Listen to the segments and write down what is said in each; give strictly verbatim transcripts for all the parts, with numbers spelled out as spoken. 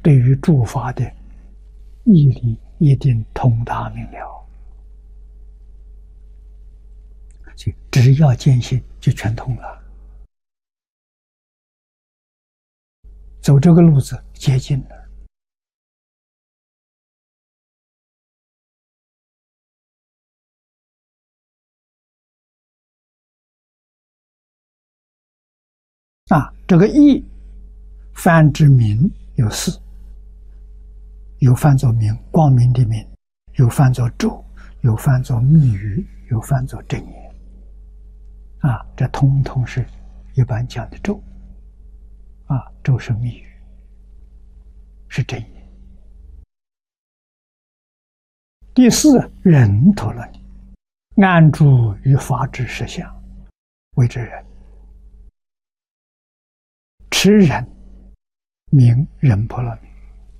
对于诸法的义理一定通达明了，就只要坚信就全通了。走这个路子接近了。啊，这个义翻之明有四，有翻作明，光明的明；有翻作咒，有翻作密语，有翻作真言。啊，这通通是一般讲的咒。啊，咒是密语，是真言。第四，忍陀罗尼，安住于法之实相，谓之忍。持忍名忍波罗蜜。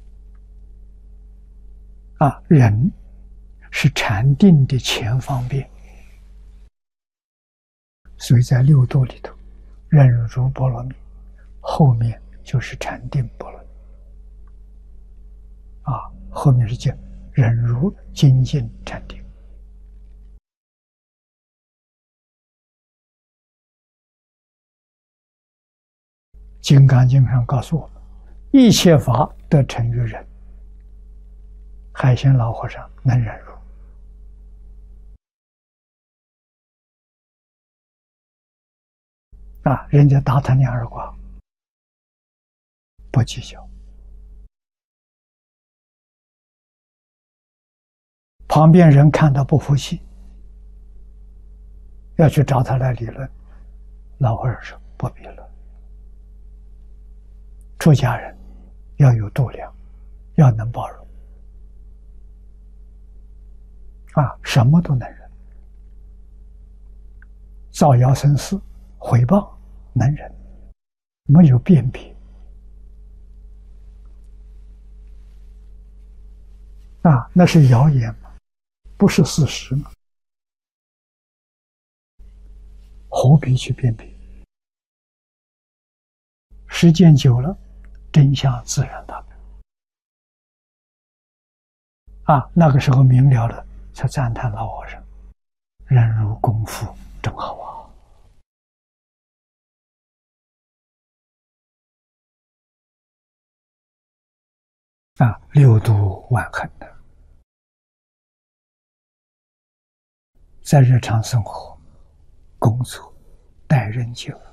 啊，忍是禅定的前方便，所以在六度里头，忍辱波罗蜜后面就是禅定波罗蜜。啊，后面是讲忍辱精进禅定。《金刚经》上告诉我们，一切法得成于忍。海鲜老和尚能忍辱，啊，人家打他两耳光，不计较。旁边人看到不服气，要去找他来理论，老和尚说不必了。出家人要有度量，要能包容，啊，什么都能忍。造谣生事、诽谤能忍，没有辨别。啊，那是谣言吗？不是事实吗？何必去辨别？时间久了，真相自然大白。啊，那个时候明了了，才赞叹老和尚忍辱功夫真好啊！啊，六度万恒的，在日常生活、工作、待人接物，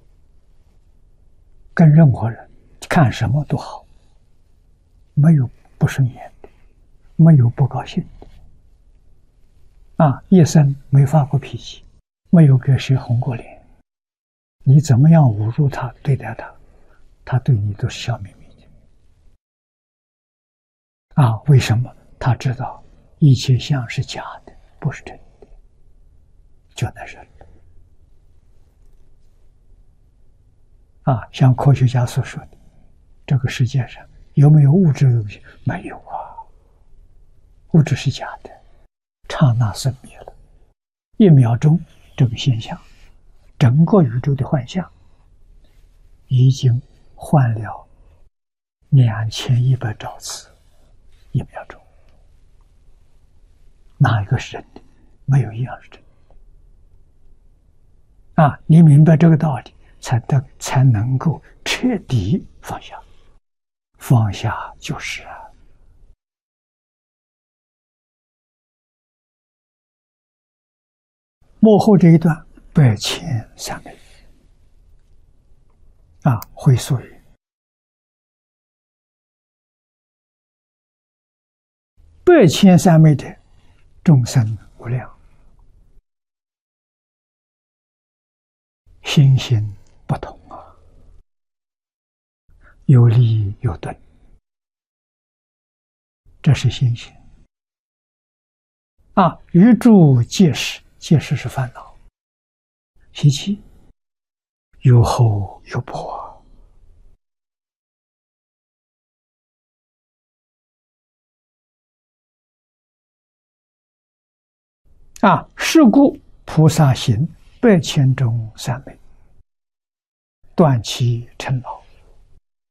跟任何人看什么都好，没有不顺眼的，没有不高兴的。啊，一生没发过脾气，没有给谁红过脸。你怎么样侮辱他、对待他，他对你都是笑眯眯的。啊，为什么？他知道一切相是假的，不是真的，就能忍。啊，像科学家所说的，这个世界上有没有物质的东西？没有啊，物质是假的，刹那生灭了，一秒钟这个现象，整个宇宙的幻象已经换了两千一百兆次，一秒钟，哪一个是真的？没有一样是真的。啊，你明白这个道理，才得才能够彻底放下。放下就是啊。幕后这一段百千三昧啊，回溯于百千三昧的众生无量，心心不同啊，有利有钝，这是心性啊。余诸皆是，皆是是烦恼习气，有厚有薄啊。是故菩萨行百千中三昧，断其尘劳，